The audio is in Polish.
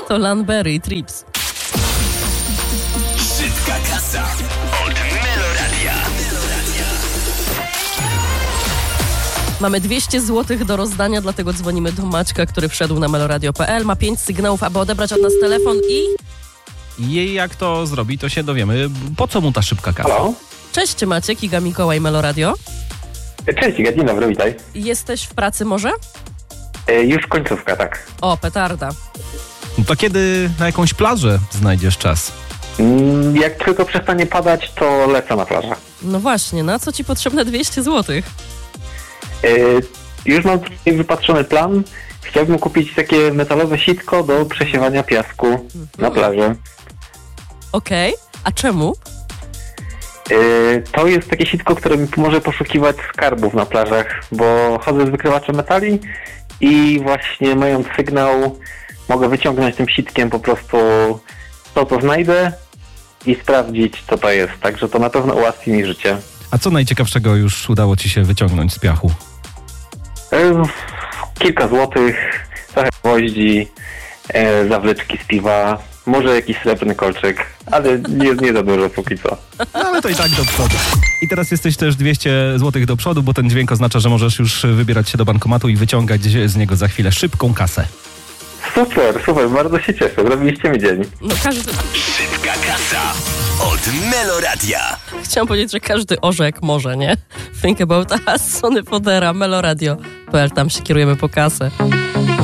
To Lanberry i Trips. Szybka kasa od Meloradia. Mamy 200 zł do rozdania, dlatego dzwonimy do Maćka, który wszedł na meloradio.pl. Ma 5 sygnałów, aby odebrać od nas telefon I jak to zrobi, to się dowiemy. Po co mu ta szybka kasa? Halo? Cześć Maciek, Iga Mikołaj, Meloradio. Cześć, Iga, dzień dobry, witaj. Jesteś w pracy może? Już końcówka, tak. O, petarda. No to kiedy na jakąś plażę znajdziesz czas? Jak tylko przestanie padać, to lecę na plażę. No właśnie, na co ci potrzebne 200 zł? Już mam tutaj wypatrzony plan. Chciałbym kupić takie metalowe sitko do przesiewania piasku na plaży. Okej, a czemu? To jest takie sitko, które mi pomoże poszukiwać skarbów na plażach, bo chodzę z wykrywaczem metali i właśnie mając sygnał mogę wyciągnąć tym sitkiem po prostu to, co znajdę i sprawdzić, co to jest. Także to na pewno ułatwi mi życie. A co najciekawszego już udało ci się wyciągnąć z piachu? Kilka złotych, trochę gwoździ, zawleczki z piwa, może jakiś srebrny kolczyk, ale nie za dużo póki co. No ale to i tak do przodu. I teraz jesteś też 200 zł do przodu, bo ten dźwięk oznacza, że możesz już wybierać się do bankomatu i wyciągać z niego za chwilę szybką kasę. Super, bardzo się cieszę, zrobiliście mi dzień. No każdy... Szybka kasa od Meloradia. Chciałam powiedzieć, że każdy orzek może, nie? Think about us, Sony Fodera, Meloradio.pl, tam się kierujemy po kasę.